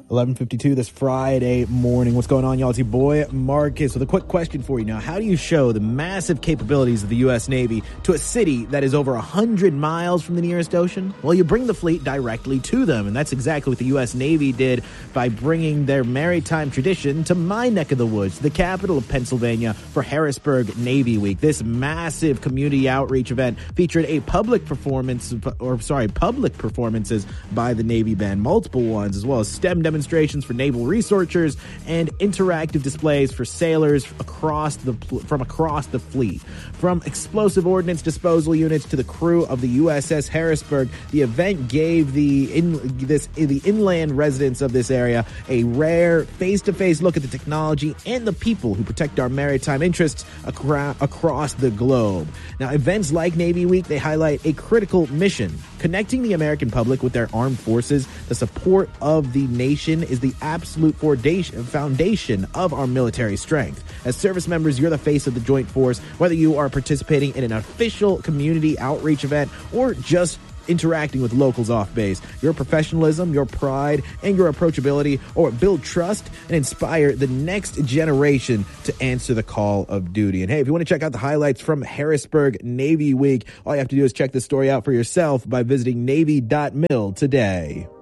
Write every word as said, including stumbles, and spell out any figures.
eleven fifty-two this Friday morning. What's going on, y'all? It's your boy, Marcus, with a quick question for you now. How do you show the massive capabilities of the U S Navy to a city that is over one hundred miles from the nearest ocean? Well, you bring the fleet directly to them, and that's exactly what the U S Navy did by bringing their maritime tradition to my neck of the woods, the capital of Pennsylvania, for Harrisburg Navy Week. This massive community outreach event featured a public performance, or sorry, public performances by the Navy band, multiple ones, as well as STEM demonstrations demonstrations for naval researchers and interactive displays for sailors across the from across the fleet. From explosive ordnance disposal units to the crew of the U S S Harrisburg, the event gave the in, this the inland residents of this area a rare face-to-face look at the technology and the people who protect our maritime interests acro- across the globe. Now, events like Navy Week, they highlight a critical mission: connecting the American public with their armed forces. The support of the nation is the absolute foundation of our military strength. As service members, you're the face of the joint force, whether you are participating in an official community outreach event or just interacting with locals off base. Your professionalism, your pride, and your approachability or build trust and inspire the next generation to answer the call of duty. And hey, if you want to check out the highlights from Harrisburg Navy Week, all you have to do is check this story out for yourself by visiting navy dot mil today.